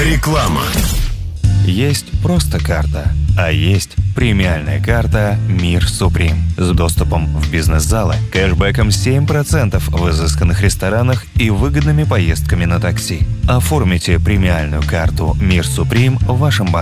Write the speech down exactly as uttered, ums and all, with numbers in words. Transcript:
Реклама. Есть просто карта, а есть премиальная карта «Мир Суприм» с доступом в бизнес-залы, кэшбэком семь процентов в изысканных ресторанах и выгодными поездками на такси. Оформите премиальную карту «Мир Суприм» в вашем банке.